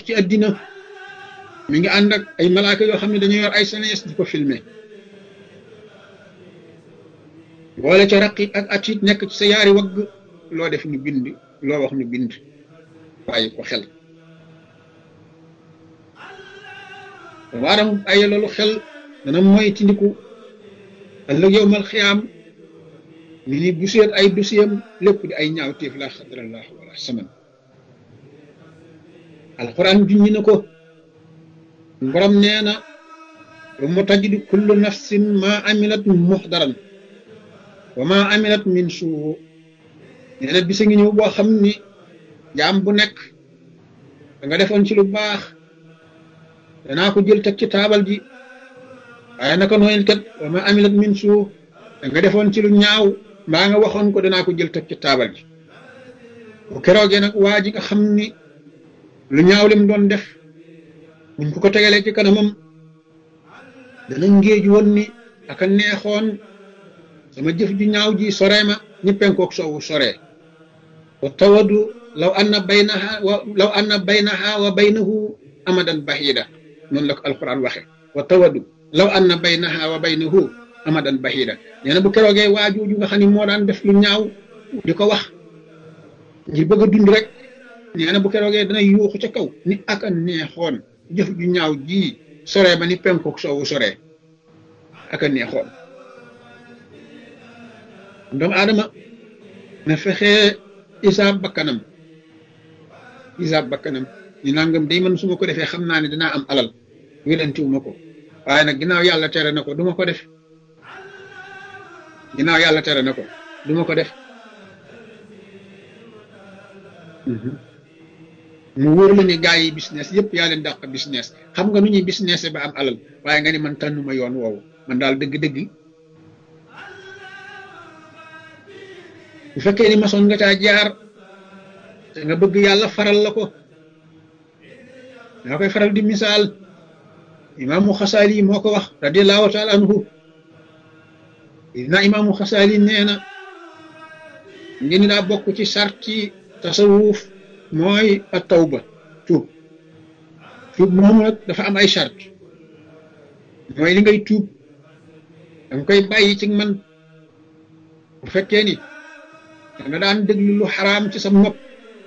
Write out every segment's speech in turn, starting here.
ci àddina mi ngi ànd ak ay malaaka yoo xam ne dañu yor ay senes di ko filmer boole ca raqib ak atit nekk ci sa yaari wagg loo def ñu bind loo wax ñu bind bàyyi ko xel waaram ay loolu xel dana moytandiku ëllëg yowmal xiyaam ni ni bu seet ay dosiyam lépp di ay ñaawteef la xadrallah wala saman alquran junñi na ko borom nee na wa tajidu kullu nafsin ma amilat muxdaran wa ma amilat min suu nee na bisa ngi ñëw boo xam ni jaam bu nekk da nga defoon ci lu baax danaa ko jël teg ci taabal ji waaye naka nooyel kat wa ma amilat min suu da nga defoon ci lu ñaaw mbaa nga waxoon ko danaa ko jël teg ci taabal ji bu keroogee nag waa ji nga xam ni lu ñaaw lim doon def buñ ko tegalee ci kanamam dana ngéej woon ni aka neexoon sama jëf ju ñaaw ji soree ma ñi penkook soowu soree wa tawadu law anna baynaha wa baynahu amadan bahida noonu la ko alquran waxe wa tawadu law anna baynaha wa baynahu amadan bahida nee na bu keroogee waajooju nga xam ne moo daan def lu ñaaw di ko wax ngir bëgg a dund rek nee na bu keroogee dana yuuxu ca kaw ni aka neexoon jëf ju ñaaw ji soree ba ni penkook soowu soree aka neexoon doomu aadama na fexee isaab bakkanam ni nangam day man su ma ko defee xam naa ne dinaa am alal wélantiwu ma ko waaye nag ginnaaw yàlla tere na ko du ma ko def ginnaaw yàlla tere na ko du ma ko def mu wóor la ni gaa yi business yëpp yaa leen dàq business xam nga nu ñuy business ba am alal waaye nga ni man tànnuma yoon woowu man daal dëgg-dëgg bu fekkee ni masoon nga caa jaar te nga bëgg yàlla faral la ko daa koy faral di misaal imaamu xasaali moo ko wax radiallahu taala anhu imaamu xasaali nee na ngi ni daa bokk ci sarti tasawuf mooy a tawba tuub moomu nag dafa am ay sart mooy li ngay tuub danga koy bàyyi ci man bu fekkee ni danga daan déglu lu xaraam ci sa nopp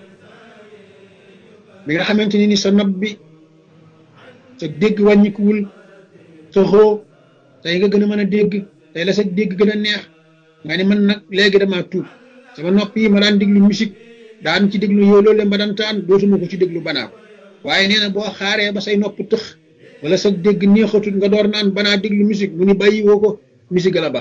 bi nga xamante ni sa nopp bi sa dégg wàññikuwul sa xoo tey nga gën a mën a dégg tey la sa dégg gën a neex nga ni man nag léegi dama tuub sama nopp yi ma daan déglu musique daan ci déglu yow loolu ma daan taan dootuma ko ci déglu banaa ko waaye nee na boo xaaree ba say nopp tëx wala sa dégg neexatul nga door naan banaa déglu musique mu ni bàyyi woo ko musique la ba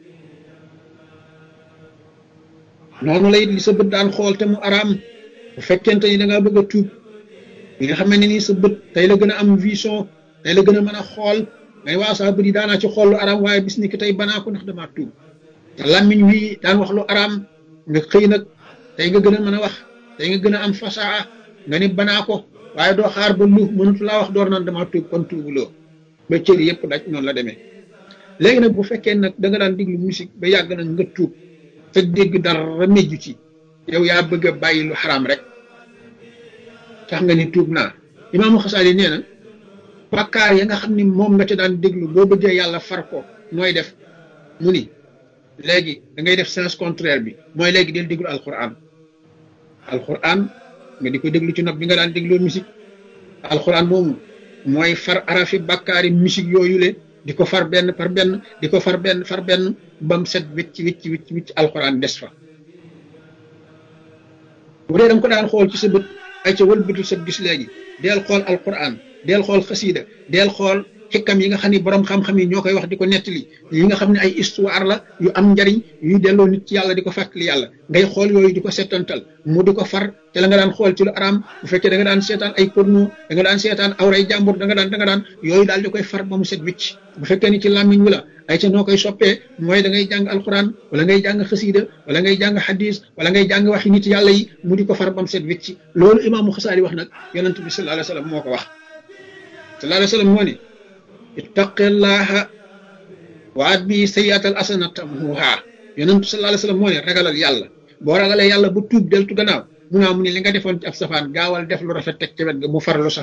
noonu la it li sa bët daan xool te mu araam bu fekkente ni da ngaa bëgg a tuub bi nga xam ne ni sa bët tey la gën a am vision tey la gën a mën a xool ngay waa saa bët yi daanaa ci xool lu araam waaye bis ni ki tey banaa ko ndax damaa tuub te làmmiñ wi daan wax lu araam nga xëy nag tey nga gën a mën a wax tey nga gën a am fasaa nga ni banaa ko waaye doo xaar ba lu mënatu laa wax door naan damaa tuub kon tuubuloo ba cër yëpp daj noonu la demee léegi nag bu fekkee nag da nga daan diglu musique ba yàgg nag nga tuub te dégg dara mejju ci yow yaa bëgg a bàyyi lu xaraam rek tax nga ni tuub naa imaamu xasaali nee na bàkkaar ya nga xam ni moom nga te daan déglu boo bëggee yàlla far ko nooy def mu ni léegi da ngay def sens contraire bi mooy léegi del déglu alquran nga di ko déglu ci nopp bi nga daan dégloo musique alquran moomu mooy far arafi bàkkaari musique yooyu le di ko far benn par benn di ko far benn ba mu set wicc alquran des fa bu dee da nga ko daan xool ci sa bët ay ca wëlbatul sa gis léegi deel xool alquran deel xool xasiida deel xool xikkam yi nga xam ni borom xam-xam yi ñoo koy wax di ko nettali yi nga xam ne ay histoire la yu am njariñ yuy delloo nit ci yàlla di ko fàttali yàlla ngay xool yooyu di ko settantal mu di ko far te la nga daan xool ci lu araam bu fekkee da nga daan seetaan ay porno da nga daan seetaan awray jàmbur da nga daan yooyu daal di koy far ba mu set wicc bu fekkee ni ci làmmiñ wi la ay ca noo koy soppee mooy da ngay jàng alquran wala ngay jàng xasiida wala ngay jàng hadis wala ngay jàng waxi nit yàlla yi mu di ko far ba mu set wicc loolu imaamu xasaali wax nag yonent bi sallallahu alayhi wa sallam moo ko wax sallallahu alayhi wa sallam moo ni ittaqillaha waat bi sayyiatal hasanata tamhuha yonent sallallahu alayhi wa sallam moo ne ragalal yàlla boo ragalee yàlla bu tuub deltu gannaaw mu naa mu ne li nga defoon ci ab safaan gaawal def lu rafet teg ci wet ga mu farlu sa